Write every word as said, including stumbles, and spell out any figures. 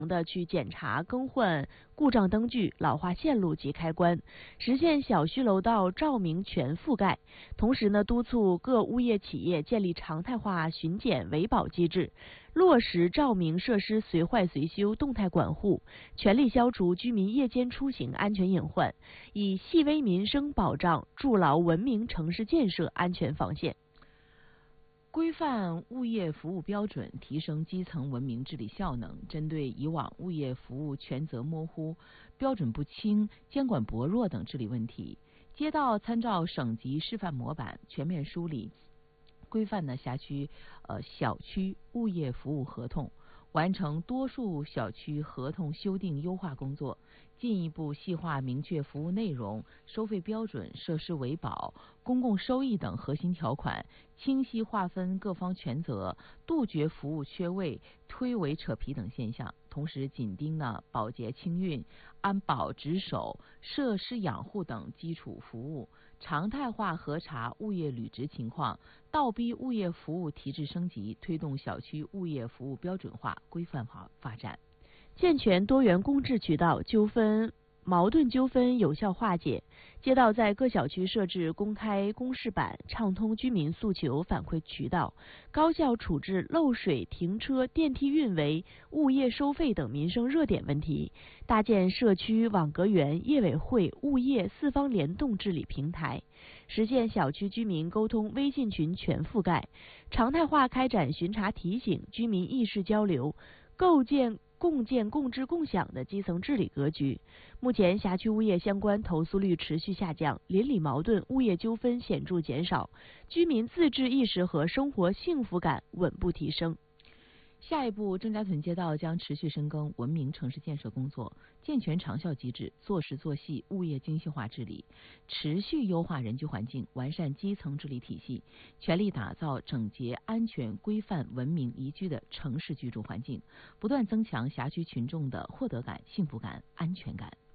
的去检查更换故障灯具、老化线路及开关，实现小区楼道照明全覆盖。同时呢，督促各物业企业建立常态化巡检维保机制，落实照明设施随坏随修动态管护，全力消除居民夜间出行安全隐患，以细微民生保障筑牢文明城市建设安全防线。 规范物业服务标准，提升基层文明治理效能。针对以往物业服务权责模糊、标准不清、监管薄弱等治理问题，街道参照省级示范模板，全面梳理规范的辖区呃小区物业服务合同，完成多数小区合同修订优化工作，进一步细化明确服务内容、收费标准、设施维保、公共收益等核心条款，清晰划分各方权责，杜绝服务缺位、推诿扯皮等现象。同时紧盯呢保洁清运、安保值守、设施养护等基础服务，常态化核查物业履职情况，倒逼物业服务提质升级，推动小区物业服务标准化、规范化发展。 健全多元公治渠道，纠纷矛盾纠纷有效化解。街道在各小区设置公开公示板，畅通居民诉求反馈渠道，高效处置漏水、停车、电梯运维、物业收费等民生热点问题，搭建社区网格员、业委会、物业四方联动治理平台，实现小区居民沟通微信群全覆盖，常态化开展巡查提醒、居民意识交流，构建共建共治共享的基层治理格局。目前辖区物业相关投诉率持续下降，邻里矛盾、物业纠纷显著减少，居民自治意识和生活幸福感稳步提升。 下一步，郑家屯街道将持续深耕文明城市建设工作，健全长效机制，做实做细物业精细化治理，持续优化人居环境，完善基层治理体系，全力打造整洁、安全、规范、文明宜居的城市居住环境，不断增强辖区群众的获得感、幸福感、安全感。